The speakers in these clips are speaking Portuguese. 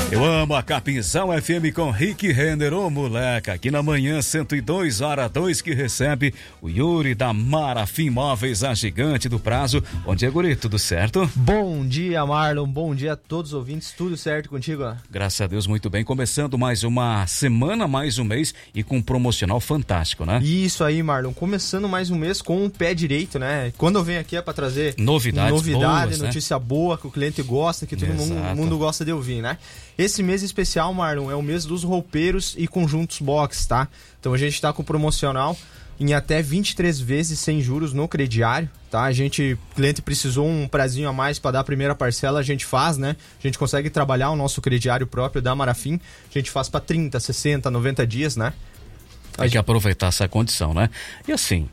Eu amo a Capinzal FM com Rick Renner, ô moleca, aqui na manhã 102 hora 2 que recebe o Yuri da Marafim Móveis, a gigante do prazo. Bom dia, guri, tudo certo? Bom dia, Marlon, bom dia a todos os ouvintes, tudo certo contigo? Graças a Deus, muito bem, começando mais uma semana, mais um mês e com um promocional fantástico, né? Isso aí, Marlon, começando mais um mês com o pé direito, né? Quando eu venho aqui é pra trazer novidade, boas, notícia boa, que o cliente gosta, que todo mundo gosta de ouvir, né? Esse mês especial, Marlon, é o mês dos roupeiros e conjuntos box, tá? Então a gente tá com promocional em até 23 vezes sem juros no crediário, tá? O cliente precisou um prazinho a mais para dar a primeira parcela, a gente faz, né? A gente consegue trabalhar o nosso crediário próprio da Marafim, a gente faz para 30, 60, 90 dias, né? Tem que aproveitar essa condição, né? E assim,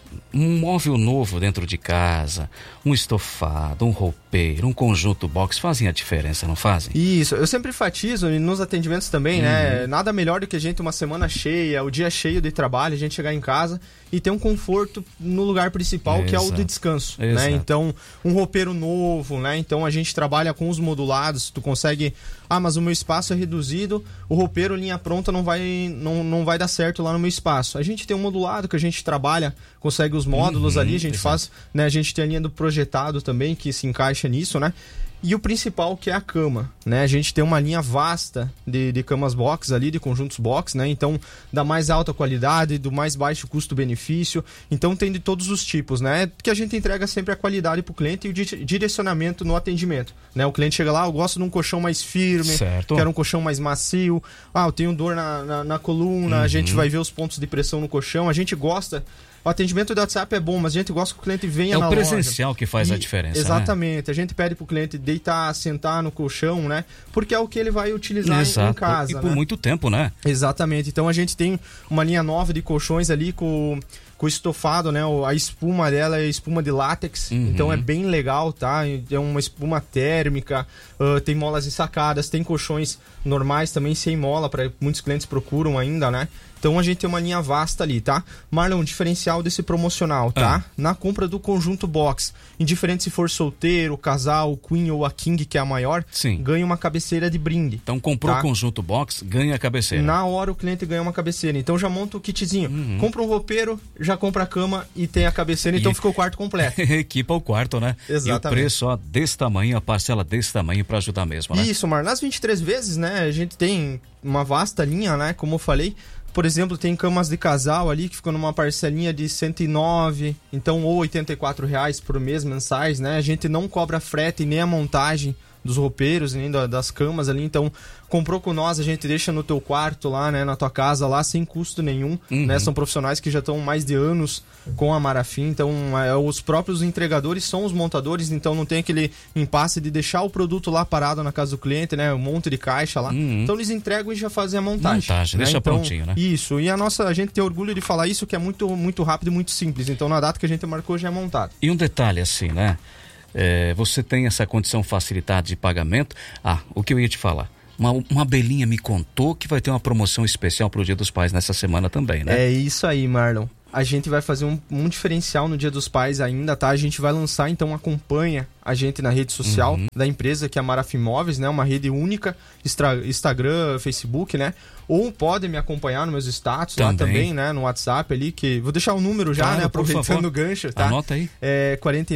um móvel novo dentro de casa, um estofado, um roupeiro, um conjunto box fazem a diferença, não fazem? Isso, eu sempre enfatizo e nos atendimentos também, né? Nada melhor do que a gente uma semana cheia, o dia cheio de trabalho, a gente chegar em casa e ter um conforto no lugar principal, que é o de descanso, né? Então, um roupeiro novo, né? Então a gente trabalha com os modulados, tu consegue, mas o meu espaço é reduzido, o roupeiro linha pronta não vai dar certo lá no meu espaço. A gente tem um modulado que a gente trabalha, consegue os módulos ali, a gente faz, né? A gente tem a linha do projetado também que se encaixa nisso, né? E o principal que é a cama, né? A gente tem uma linha vasta de camas box ali, de conjuntos box, né? Então, da mais alta qualidade, do mais baixo custo-benefício. Então, tem de todos os tipos, né? Que a gente entrega sempre a qualidade pro cliente e o direcionamento no atendimento, né? O cliente chega lá, eu gosto de um colchão mais firme, quero um colchão mais macio. Eu tenho dor na coluna, a gente vai ver os pontos de pressão no colchão. A gente gosta... O atendimento do WhatsApp é bom, mas a gente gosta que o cliente venha na loja. É o presencial que faz a diferença, exatamente, né? A gente pede pro cliente deitar, sentar no colchão, né? Porque é o que ele vai utilizar em casa, e por muito tempo, né? Exatamente, então a gente tem uma linha nova de colchões ali com estofado, né? A espuma dela é espuma de látex, então é bem legal, tá? É uma espuma térmica, tem molas ensacadas, tem colchões normais também sem mola, para muitos clientes procuram ainda, né? Então a gente tem uma linha vasta ali, tá? Marlon, diferencial desse promocional, tá? Na compra do conjunto box, indiferente se for solteiro, casal, queen ou a king, que é a maior, ganha uma cabeceira de brinde. Então comprou o conjunto box, ganha a cabeceira. Na hora o cliente ganha uma cabeceira, então já monta o kitzinho. Compra um roupeiro, já compra a cama e tem a cabeceira, então ficou o quarto completo. Equipa o quarto, né? Exatamente. E o preço, ó, desse tamanho, a parcela desse tamanho pra ajudar mesmo, né? Isso, Marlon, nas 23 vezes, né, a gente tem uma vasta linha, né, como eu falei. Por exemplo, tem camas de casal ali que ficam numa parcelinha de 109, então, ou R$84 por mês mensais, né? A gente não cobra frete nem a montagem dos roupeiros, nem das camas ali, então comprou com nós, a gente deixa no teu quarto lá, né, na tua casa lá, sem custo nenhum, né, são profissionais que já estão mais de anos com a Marafim, então os próprios entregadores são os montadores, então não tem aquele impasse de deixar o produto lá parado na casa do cliente, né, um monte de caixa lá, então eles entregam e já fazem a montagem, né? Deixa então, prontinho, né? Isso, e a gente tem orgulho de falar isso, que é muito, muito rápido e muito simples, então na data que a gente marcou já é montado. E um detalhe assim, né, você tem essa condição facilitada de pagamento. O que eu ia te falar, uma abelhinha me contou que vai ter uma promoção especial pro Dia dos Pais nessa semana também, né? É isso aí, Marlon. A gente vai fazer um diferencial no Dia dos Pais ainda, tá? A gente vai lançar, então acompanha a gente na rede social da empresa, que é a Marafim Móveis, né? Uma rede única, Instagram, Facebook, né? Ou podem me acompanhar nos meus status lá também, né? No WhatsApp ali, que vou deixar o número já, né? Aproveitando o gancho, tá? Anota aí. É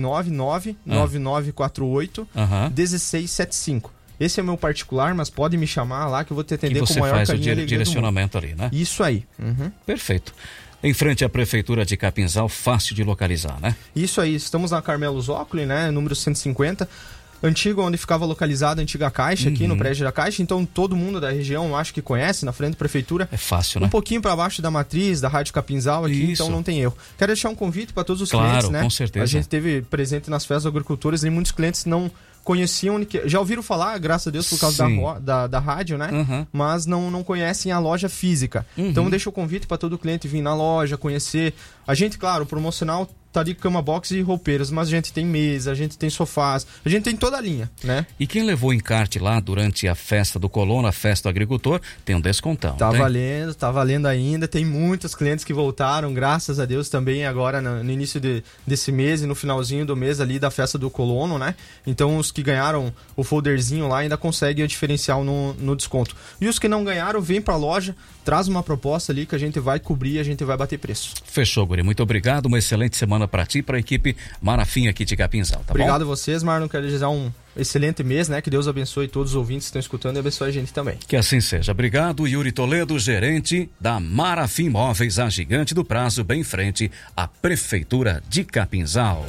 499-9948-1675. Esse é o meu particular, mas pode me chamar lá que eu vou te atender com o maior carinho e alegria do mundo. Direcionamento ali, né? Isso aí. Perfeito. Em frente à Prefeitura de Capinzal, fácil de localizar, né? Isso aí, estamos na Carmelo Zócoli, né? Número 150. Antigo, onde ficava localizada a antiga Caixa, aqui no prédio da Caixa. Então, todo mundo da região, acho que conhece, na frente da Prefeitura. É fácil, né? Um pouquinho para baixo da Matriz, da Rádio Capinzal aqui, então não tem erro. Quero deixar um convite para todos os clientes, né? Com certeza. A gente teve presente nas festas agricultoras e muitos clientes não conheciam, já ouviram falar, graças a Deus, por causa da rádio, né? Mas não conhecem a loja física. Então deixa o convite para todo cliente vir na loja, conhecer. A gente, claro, o promocional tá ali cama box e roupeiras, mas a gente tem mesa, a gente tem sofás, a gente tem toda a linha, né? E quem levou encarte lá durante a festa do colono, a festa do agricultor, tem um descontão. Tá valendo ainda, tem muitos clientes que voltaram, graças a Deus, também agora no início desse mês e no finalzinho do mês ali da festa do colono, né? Então os que ganharam o folderzinho lá ainda conseguem o diferencial no desconto. E os que não ganharam, vem pra loja, traz uma proposta ali que a gente vai cobrir, a gente vai bater preço. Fechou, Guri. Muito obrigado. Uma excelente semana para ti e para a equipe Marafim aqui de Capinzal, tá obrigado bom? a vocês, Marlon. Quero desejar um excelente mês, né? Que Deus abençoe todos os ouvintes que estão escutando e abençoe a gente também. Que assim seja. Obrigado, Yuri Toledo, gerente da Marafim Móveis, a gigante do prazo, bem em frente à Prefeitura de Capinzal.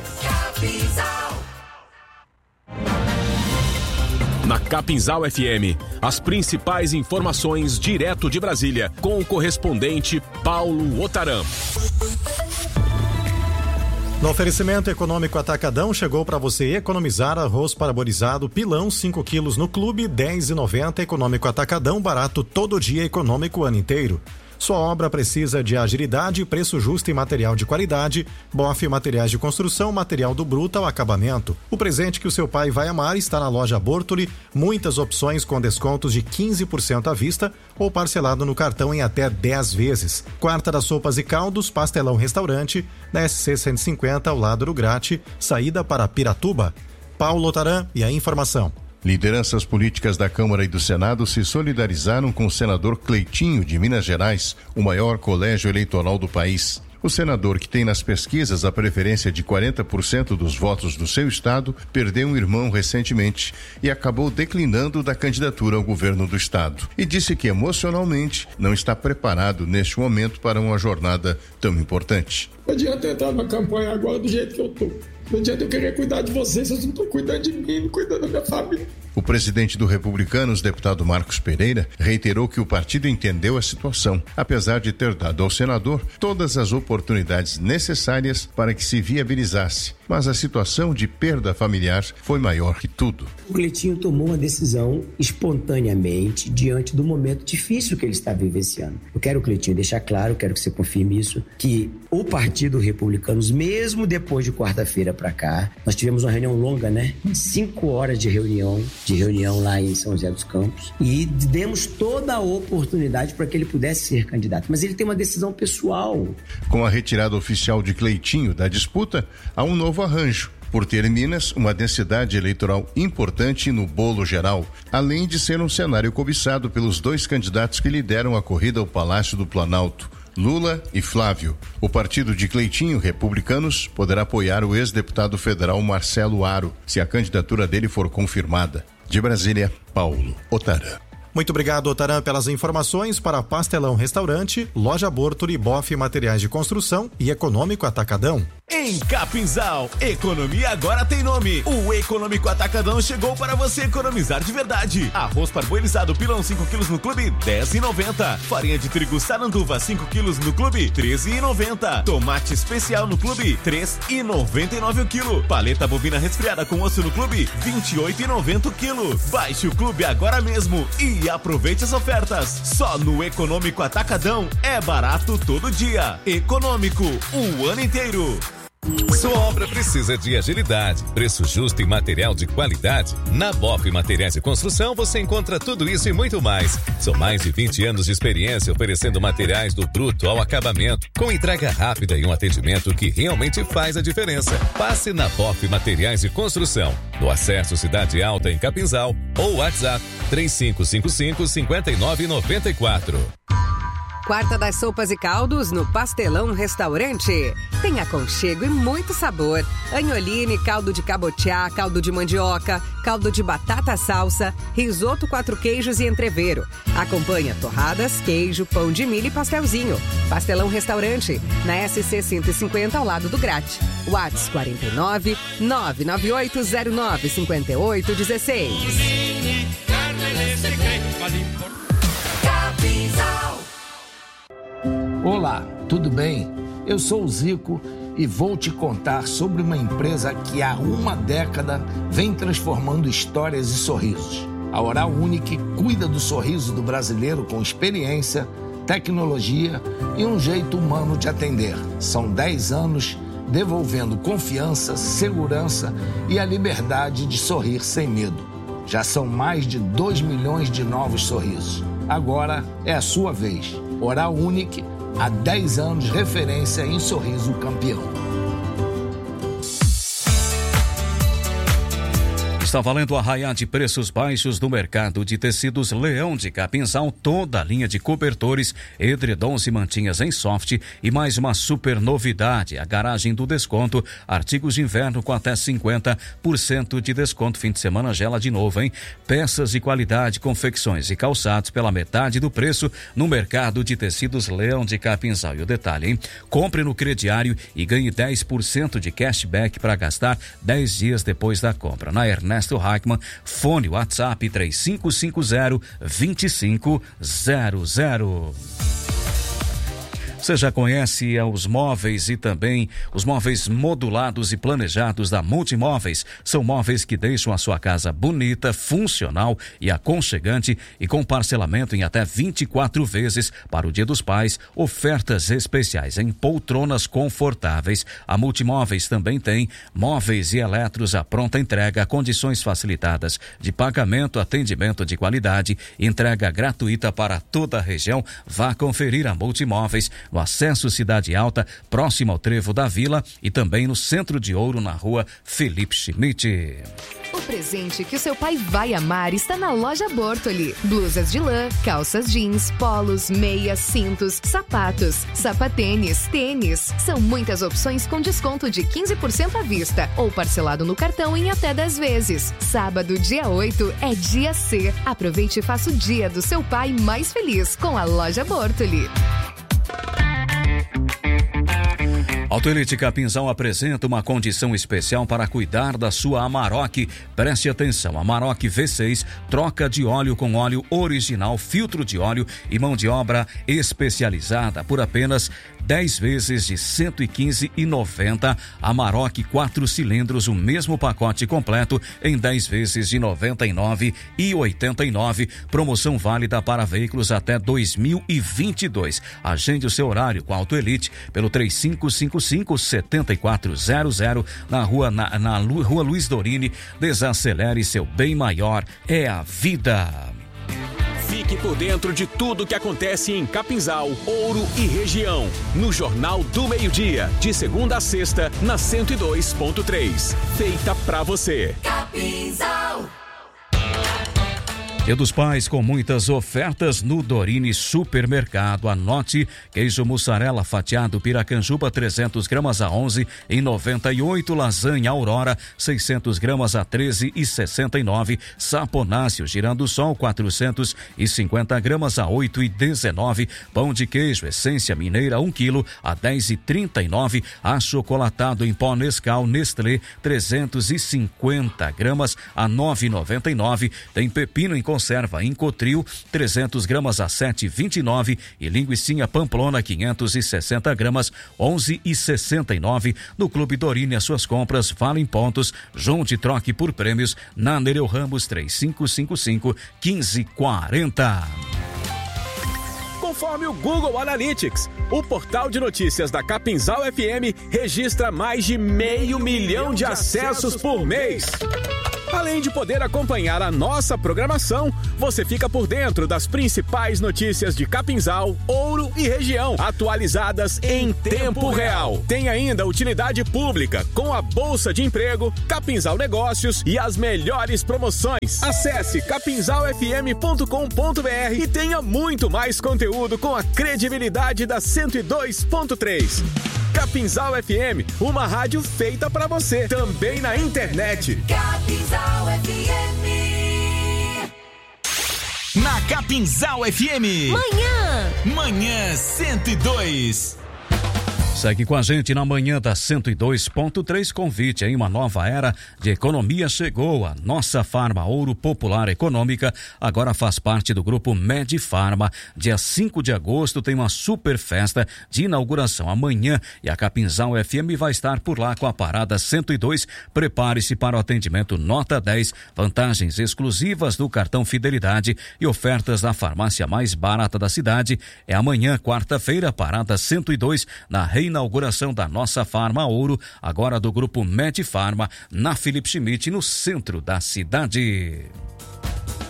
Na Capinzal FM, as principais informações direto de Brasília, com o correspondente Paulo Otaram. No oferecimento econômico Atacadão, chegou para você economizar arroz parabolizado pilão 5 quilos no clube, R$10,90. Econômico Atacadão, barato todo dia, econômico o ano inteiro. Sua obra precisa de agilidade, preço justo e material de qualidade. Boff Materiais de Construção, material do bruto ao acabamento. O presente que o seu pai vai amar está na loja Bortoli. Muitas opções com descontos de 15% à vista ou parcelado no cartão em até 10 vezes. Quarta das Sopas e Caldos, Pastelão Restaurante, na SC 150 ao lado do Grate, saída para Piratuba. Paulo Otaram e a informação. Lideranças políticas da Câmara e do Senado se solidarizaram com o senador Cleitinho, de Minas Gerais, o maior colégio eleitoral do país. O senador, que tem nas pesquisas a preferência de 40% dos votos do seu estado, perdeu um irmão recentemente e acabou declinando da candidatura ao governo do estado. E disse que emocionalmente não está preparado neste momento para uma jornada tão importante. Não adianta eu entrar na campanha agora do jeito que eu tô. Não adianta eu querer cuidar de vocês não estão cuidando de mim, não cuidando da minha família. O presidente do Republicanos, deputado Marcos Pereira, reiterou que o partido entendeu a situação, apesar de ter dado ao senador todas as oportunidades necessárias para que se viabilizasse. Mas a situação de perda familiar foi maior que tudo. O Cleitinho tomou uma decisão espontaneamente diante do momento difícil que ele está vivenciando. Eu quero, Cleitinho, deixar claro, quero que você confirme isso, que o Partido Republicanos, mesmo depois de quarta-feira para cá, nós tivemos uma reunião longa, né? 5 horas de reunião lá em São José dos Campos, e demos toda a oportunidade para que ele pudesse ser candidato, mas ele tem uma decisão pessoal. Com a retirada oficial de Cleitinho da disputa, há um novo arranjo, por ter em Minas uma densidade eleitoral importante no bolo geral, além de ser um cenário cobiçado pelos 2 candidatos que lideram a corrida ao Palácio do Planalto, Lula e Flávio. O partido de Cleitinho, Republicanos, poderá apoiar o ex-deputado federal Marcelo Aro, se a candidatura dele for confirmada. De Brasília, Paulo Otaram. Muito obrigado, Otaram, pelas informações. Para Pastelão Restaurante, Loja Bortoli, Boff Materiais de Construção e Econômico Atacadão. Em Capinzal, economia agora tem nome. O Econômico Atacadão chegou para você economizar de verdade. Arroz parboilizado pilão 5 quilos no clube, R$10,90. Farinha de trigo Saranduva 5 quilos no clube, R$13,90. Tomate especial no clube, R$3,99 o quilo. Paleta bovina resfriada com osso no clube, R$28,90 o quilo. Baixe o clube agora mesmo e aproveite as ofertas. Só no Econômico Atacadão é barato todo dia. Econômico, o ano inteiro. Sua obra precisa de agilidade, preço justo e material de qualidade? Na Boff Materiais de Construção você encontra tudo isso e muito mais. São mais de 20 anos de experiência oferecendo materiais do bruto ao acabamento, com entrega rápida e um atendimento que realmente faz a diferença. Passe na Boff Materiais de Construção, no Acesso Cidade Alta em Capinzal, ou WhatsApp 3555-5994. Quarta das Sopas e Caldos no Pastelão Restaurante. Tem aconchego e muito sabor. Anholine, caldo de cabotiá, caldo de mandioca, caldo de batata salsa, risoto 4 queijos e entrevero. Acompanha torradas, queijo, pão de milho e pastelzinho. Pastelão Restaurante, na SC 150 ao lado do Grate. WhatsApp 49 99809 5816. Olá, tudo bem? Eu sou o Zico e vou te contar sobre uma empresa que há uma década vem transformando histórias e sorrisos. A Oral Unique cuida do sorriso do brasileiro com experiência, tecnologia e um jeito humano de atender. São 10 anos devolvendo confiança, segurança e a liberdade de sorrir sem medo. Já são mais de 2 milhões de novos sorrisos. Agora é a sua vez. Oral Unique, há 10 anos, referência em sorriso campeão. Está valendo arraiá de preços baixos no mercado de tecidos Leão de Capinzal, toda a linha de cobertores, edredons e mantinhas em soft e mais uma super novidade, a garagem do desconto, artigos de inverno com até 50% de desconto, fim de semana gela de novo, hein? Peças de qualidade, confecções e calçados pela metade do preço no mercado de tecidos Leão de Capinzal. E o detalhe, hein? Compre no crediário e ganhe 10% de cashback para gastar 10 dias depois da compra. Na Ernesto Hackman, fone WhatsApp 3550-2500. Você já conhece os móveis e também os móveis modulados e planejados da Multimóveis. São móveis que deixam a sua casa bonita, funcional e aconchegante e com parcelamento em até 24 vezes para o Dia dos Pais. Ofertas especiais em poltronas confortáveis. A Multimóveis também tem móveis e eletros à pronta entrega, condições facilitadas de pagamento, atendimento de qualidade, entrega gratuita para toda a região. Vá conferir a Multimóveis no Acesso Cidade Alta, próximo ao Trevo da Vila e também no Centro de Ouro, na rua Felipe Schmidt. O presente que o seu pai vai amar está na Loja Bortoli. Blusas de lã, calças jeans, polos, meias, cintos, sapatos, sapatênis, tênis. São muitas opções com desconto de 15% à vista ou parcelado no cartão em até 10 vezes. Sábado, dia 8, é dia C. Aproveite e faça o dia do seu pai mais feliz com a Loja Bortoli. Autoelite Capinzal apresenta uma condição especial para cuidar da sua Amarok. Preste atenção, Amarok V6, troca de óleo com óleo original, filtro de óleo e mão de obra especializada por apenas 10 vezes de R$ 115,90. Amarok 4 cilindros, o mesmo pacote completo em 10 vezes de R$ 99,89. Promoção válida para veículos até 2022. Agende o seu horário com a Autoelite pelo 3555-7400 na rua Luiz Dorini. Desacelere seu bem maior, é a vida. Fique por dentro de tudo que acontece em Capinzal, Ouro e região. No Jornal do Meio-Dia, de segunda a sexta, na 102.3. Feita pra você. Capinzal. Dia dos Pais com muitas ofertas no Dorini Supermercado. Anote: queijo mussarela fatiado Piracanjuba 300 gramas a 11,98. Lasanha Aurora 600 gramas a 13,69. Saponáceo Girando Sol 450 gramas a 8,19. Pão de queijo Essência Mineira 1 quilo a 10,39. Achocolatado em pó Nescau Nestlé 350 gramas a 9,99. Tem pepino em conserva Incotril 300 gramas a 7,29 e linguicinha Pamplona 560 gramas 11,69. No Clube Dorini as suas compras valem pontos. Junte e troque por prêmios na Nereu Ramos 3555-1540. Conforme o Google Analytics, o portal de notícias da Capinzal FM registra mais de 500 mil de acessos por mês. Além de poder acompanhar a nossa programação, você fica por dentro das principais notícias de Capinzal, Ouro e região, atualizadas em tempo real. Tem ainda utilidade pública, com a Bolsa de Emprego, Capinzal Negócios e as melhores promoções. Acesse capinzalfm.com.br e tenha muito mais conteúdo com a credibilidade da 102.3. Capinzal FM, uma rádio feita pra você, também na internet. Capinzal FM. Na Capinzal FM. Manhã 102. Segue com a gente na manhã da 102.3. Convite em uma nova era de economia chegou. A nossa Farma Ouro Popular Econômica agora faz parte do grupo Medifarma. Dia 5 de agosto tem uma super festa de inauguração amanhã e a Capinzal FM vai estar por lá com a parada 102. Prepare-se para o atendimento nota 10, vantagens exclusivas do cartão Fidelidade e ofertas da farmácia mais barata da cidade. É amanhã, quarta-feira, parada 102 na Reina inauguração da nossa Farma Ouro, agora do grupo Med Farma, na Felipe Schmidt, no centro da cidade.